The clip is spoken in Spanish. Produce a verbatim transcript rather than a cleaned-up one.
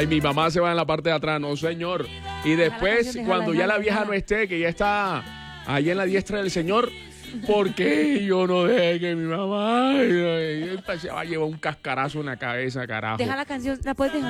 y mi mamá se va en la parte de atrás. No, señor. Y después, cuando ya la vieja no esté, que ya está ahí en la diestra del Señor, ¿por qué yo no dejé que mi mamá se va a llevar un cascarazo en la cabeza, carajo? Deja la canción, la puedes dejar.